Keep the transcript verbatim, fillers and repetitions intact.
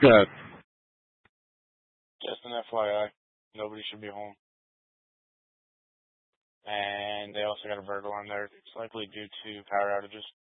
Good. Just an F Y I, nobody should be home. And they also got a Virgo on there. It's likely due to power outages.